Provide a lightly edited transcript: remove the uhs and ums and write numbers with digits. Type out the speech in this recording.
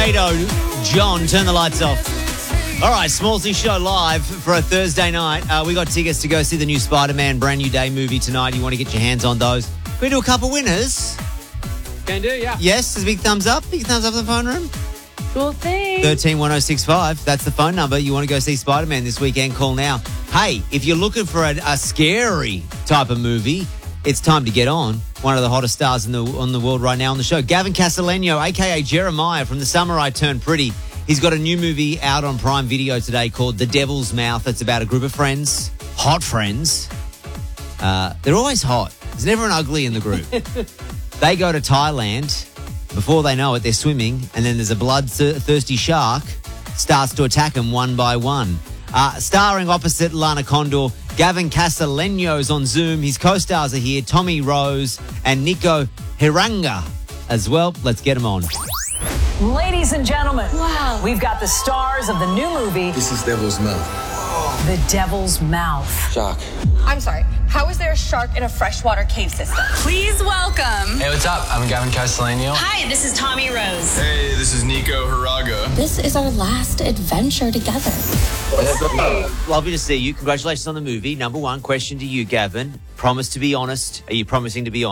Kato, John, turn the lights off. All right, Smallsy Show live for a Thursday night. We got tickets to go see the new Spider-Man Brand New Day movie tonight. You want to get your hands on those? Can we do a couple winners? Can do, yeah. Yes, there's a big thumbs up. Big thumbs up in the phone room. Cool thing. 131065. That's the phone number. You want to go see Spider-Man this weekend? Call now. Hey, if you're looking for a scary type of movie, it's time to get on. One of the hottest stars on the world right now on the show, Gavin Castellano, a.k.a. Jeremiah from The Summer I Turned Pretty. He's got a new movie out on Prime Video today called The Devil's Mouth. It's about a group of friends, hot friends. They're always hot. There's never an ugly in the group. They go to Thailand. Before they know it, they're swimming, and then there's a bloodthirsty shark starts to attack them one by one. Starring opposite Lana Condor, Gavin Castellano's on Zoom. His co-stars are here, Tommy Rose and Nico Hiranga as well. Let's get them on. Ladies and gentlemen, Wow. we've got the stars of the new movie, This is Devil's Mouth. The Devil's Mouth. Shock. I'm sorry. How is there a shark in a freshwater cave system? Please welcome. Hey, what's up? I'm Gavin Castellano. Hi, this is Tommy Rose. Hey, this is Nico Hiraga. This is our last adventure together. Lovely to see you. Congratulations on the movie. Number one question to you, Gavin. Promise to be honest. Are you promising to be honest?